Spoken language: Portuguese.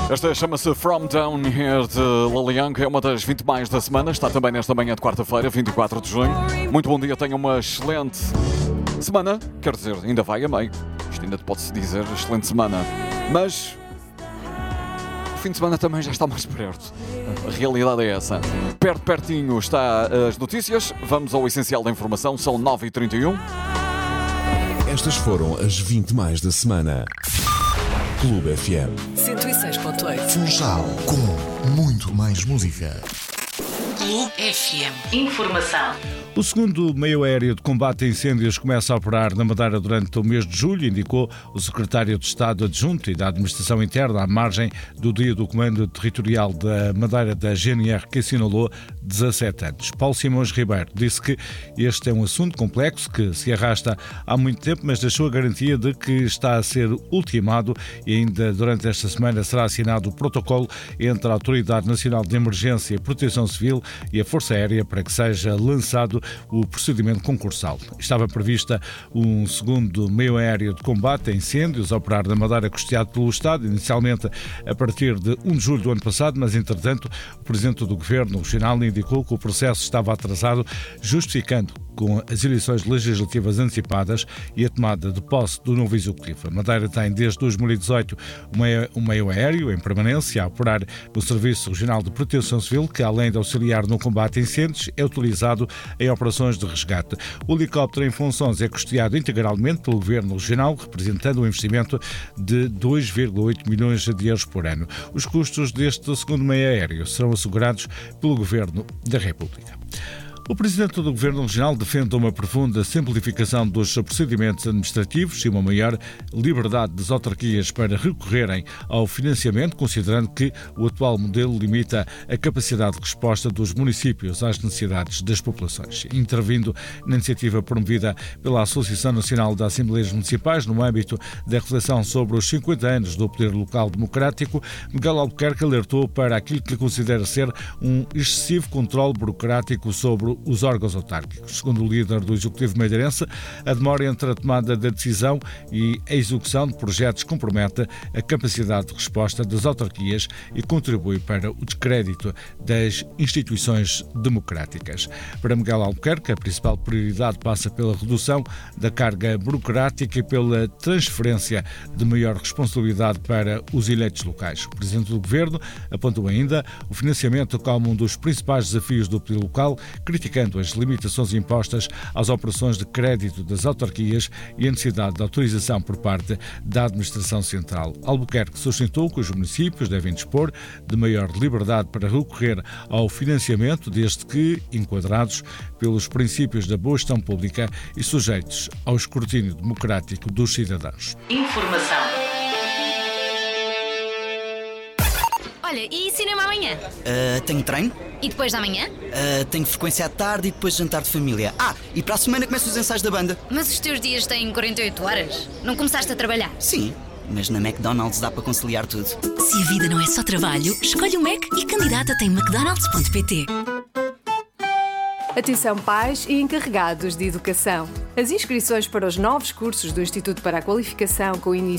Esta chama-se From Down Here de Lily Young, é uma das 20 mais da semana, está também nesta manhã de quarta-feira, 24 de junho. Muito bom dia, tenha uma excelente semana, quer dizer, ainda vai a meio, isto ainda pode-se dizer excelente semana, mas o fim de semana também já está mais perto, a realidade é essa. Pertinho está as notícias, vamos ao essencial da informação, são 9h31. Estas foram as 20 mais da semana. Clube FM 106.8 Funchal, com muito mais música. Clube FM. Informação. O segundo meio aéreo de combate a incêndios começa a operar na Madeira durante o mês de julho, indicou o secretário de Estado Adjunto e da Administração Interna à margem do dia do Comando Territorial da Madeira da GNR, que assinalou 17 anos. Paulo Simões Ribeiro disse que este é um assunto complexo que se arrasta há muito tempo, mas deixou a garantia de que está a ser ultimado e ainda durante esta semana será assinado o protocolo entre a Autoridade Nacional de Emergência e Proteção Civil e a Força Aérea para que seja lançado o procedimento concursal. Estava prevista um segundo meio aéreo de combate a incêndios a operar na Madeira, custeado pelo Estado, inicialmente a partir de 1 de julho do ano passado, mas entretanto o Presidente do Governo Regional indicou que o processo estava atrasado, justificando com as eleições legislativas antecipadas e a tomada de posse do novo Executivo. A Madeira tem desde 2018 um meio aéreo em permanência a operar no Serviço Regional de Proteção Civil, que além de auxiliar no combate a incêndios, é utilizado em operações de resgate. O helicóptero em funções é custeado integralmente pelo Governo Regional, representando um investimento de 2,8 milhões de euros por ano. Os custos deste segundo meio aéreo serão assegurados pelo Governo da República. O Presidente do Governo Regional defende uma profunda simplificação dos procedimentos administrativos e uma maior liberdade das autarquias para recorrerem ao financiamento, considerando que o atual modelo limita a capacidade de resposta dos municípios às necessidades das populações. Intervindo na iniciativa promovida pela Associação Nacional de Assembleias Municipais no âmbito da reflexão sobre os 50 anos do poder local democrático, Miguel Albuquerque alertou para aquilo que considera ser um excessivo controle burocrático sobre os órgãos autárquicos. Segundo o líder do Executivo madeirense, a demora entre a tomada da decisão e a execução de projetos compromete a capacidade de resposta das autarquias e contribui para o descrédito das instituições democráticas. Para Miguel Albuquerque, a principal prioridade passa pela redução da carga burocrática e pela transferência de maior responsabilidade para os eleitos locais. O Presidente do Governo apontou ainda o financiamento como um dos principais desafios do poder local, criticando as limitações impostas às operações de crédito das autarquias e a necessidade de autorização por parte da Administração Central. Albuquerque sustentou que os municípios devem dispor de maior liberdade para recorrer ao financiamento, desde que enquadrados pelos princípios da boa gestão pública e sujeitos ao escrutínio democrático dos cidadãos. Informação. Olha, e cinema amanhã? Tenho treino. E depois da manhã? Tenho frequência à tarde e depois jantar de família. E para a semana começam os ensaios da banda. Mas os teus dias têm 48 horas? Não começaste a trabalhar? Sim, mas na McDonald's dá para conciliar tudo. Se a vida não é só trabalho, escolhe o Mac e candidata-te em mcdonalds.pt. Atenção pais e encarregados de educação. As inscrições para os novos cursos do Instituto para a Qualificação com início